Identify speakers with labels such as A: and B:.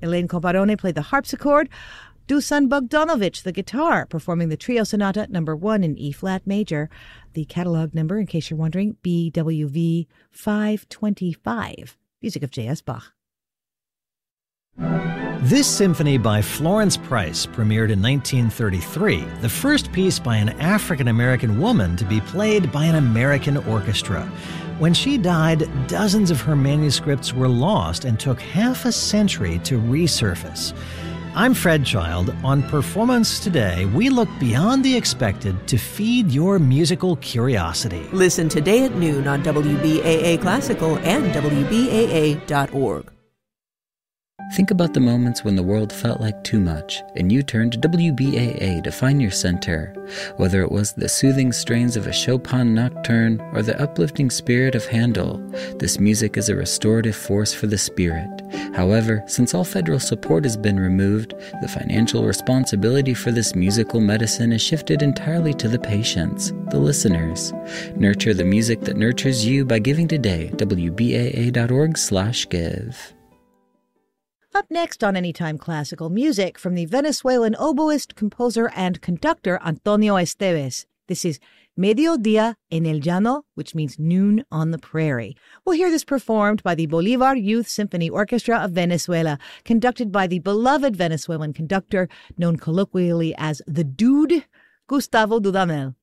A: Elaine Comparone played the harpsichord. Dusan Bogdanovic, the guitar, performing the Trio Sonata No. 1 in E-flat major. The catalog number, in case you're wondering, BWV 525. Music of J.S. Bach.
B: This symphony by Florence Price premiered in 1933, the first piece by an African-American woman to be played by an American orchestra. When she died, dozens of her manuscripts were lost and took half a century to resurface. I'm Fred Child. On Performance Today, we look beyond the expected to feed your musical curiosity.
C: Listen today at noon on WBAA Classical and WBAA.org.
D: Think about the moments when the world felt like too much, and you turned to WBAA to find your center. Whether it was the soothing strains of a Chopin nocturne or the uplifting spirit of Handel, this music is a restorative force for the spirit. However, since all federal support has been removed, the financial responsibility for this musical medicine is shifted entirely to the patients, the listeners. Nurture the music that nurtures you by giving today. WBAA.org/give.
A: Up next on Anytime Classical, music from the Venezuelan oboist, composer, and conductor Antonio Esteves. This is Mediodía en el Llano, which means noon on the prairie. We'll hear this performed by the Bolivar Youth Symphony Orchestra of Venezuela, conducted by the beloved Venezuelan conductor known colloquially as the Dude, Gustavo Dudamel.